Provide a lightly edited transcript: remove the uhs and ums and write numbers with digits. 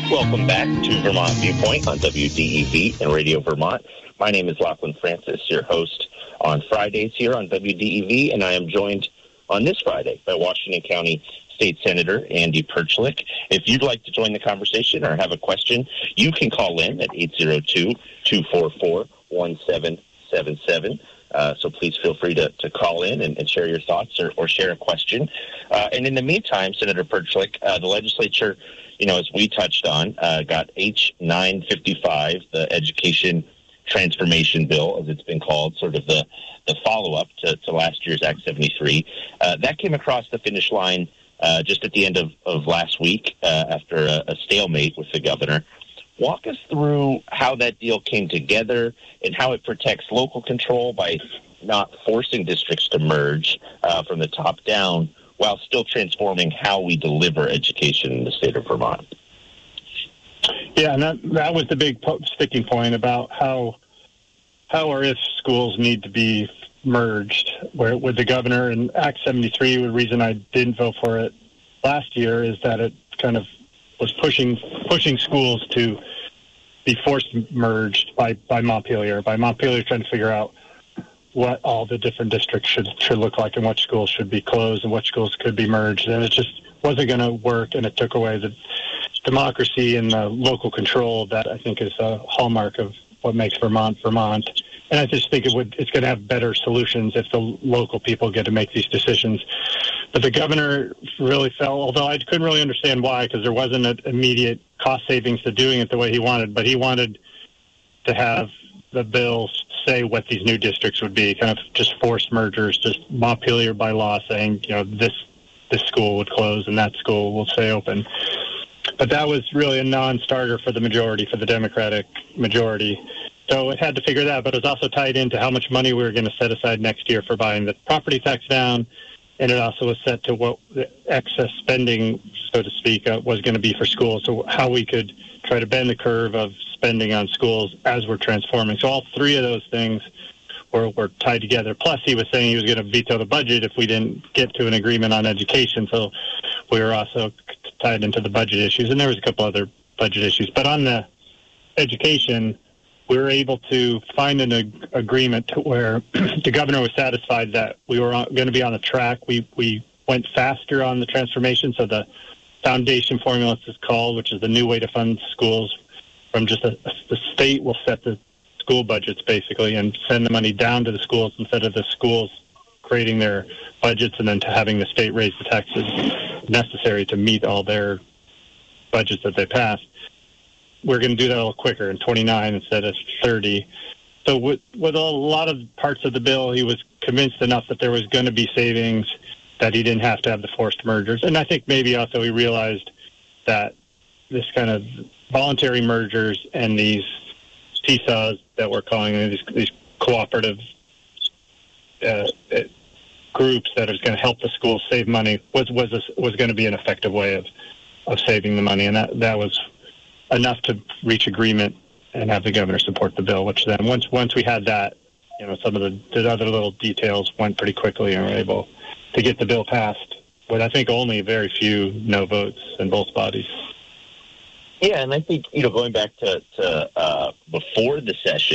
Welcome back to Vermont Viewpoint on WDEV and Radio Vermont. My name is Lachlan Francis, your host on Fridays here on WDEV, and I am joined on this Friday by Washington County State Senator Andy Perchlik. If you'd like to join the conversation or have a question, you can call in at 802-244-1777. So please feel free to call in and share your thoughts or share a question. And in the meantime, Senator Perchlik, the legislature, as we touched on, got H-955, the Education Transformation Bill, as it's been called, sort of the follow-up to last year's Act 73. That came across the finish line just at the end of last week after a stalemate with the governor. Walk us through how that deal came together and how it protects local control by not forcing districts to merge from the top down while still transforming how we deliver education in the state of Vermont. Yeah, and that was the big sticking point about how or if schools need to be merged. Where with the governor and Act 73, the reason I didn't vote for it last year is that it kind of was pushing schools to be forced merged by Montpelier. By Montpelier trying to figure out what all the different districts should look like and what schools should be closed and what schools could be merged. And it just wasn't going to work, and it took away the democracy and the local control that I think is a hallmark of what makes Vermont, Vermont. And I just think it's going to have better solutions if the local people get to make these decisions. But the governor really fell, although I couldn't really understand why, because there wasn't an immediate cost savings to doing it the way he wanted. But he wanted to have the bill say what these new districts would be, kind of just forced mergers, just Montpelier by law saying, this school would close and that school will stay open. But that was really a non-starter for the majority, for the Democratic majority. So it had to figure that out, but it was also tied into how much money we were going to set aside next year for buying the property tax down, and it also was set to what the excess spending, so to speak, was going to be for schools, so how we could try to bend the curve of spending on schools as we're transforming. So all three of those things were tied together. Plus, he was saying he was going to veto the budget if we didn't get to an agreement on education, so we were also tied into the budget issues, and there was a couple other budget issues. But on the education, we were able to find an agreement to where the governor was satisfied that we were going to be on the track. We went faster on the transformation, so the foundation formula is called, which is the new way to fund schools from just the state will set the school budgets basically and send the money down to the schools instead of the schools creating their budgets and then to having the state raise the taxes necessary to meet all their budgets that they passed. We're going to do that a little quicker in 29 instead of 30. So with a lot of parts of the bill, he was convinced enough that there was going to be savings that he didn't have to have the forced mergers. And I think maybe also he realized that this kind of voluntary mergers and these seesaws that we're calling these cooperative groups that is going to help the schools save money was going to be an effective way of saving the money. And that was enough to reach agreement and have the governor support the bill, which then once we had that, some of the other little details went pretty quickly and we were able to get the bill passed with, I think, only very few no votes in both bodies. Yeah, and I think, going back to before the session,